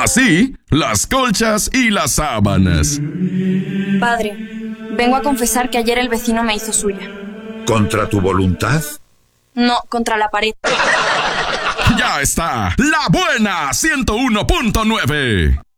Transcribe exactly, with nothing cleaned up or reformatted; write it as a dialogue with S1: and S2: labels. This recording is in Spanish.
S1: así las colchas y las sábanas.
S2: Padre, vengo a confesar que ayer el vecino me hizo suya.
S3: ¿Contra tu voluntad?
S2: No, contra la pared.
S1: Ya está, La Buena ciento uno punto nueve.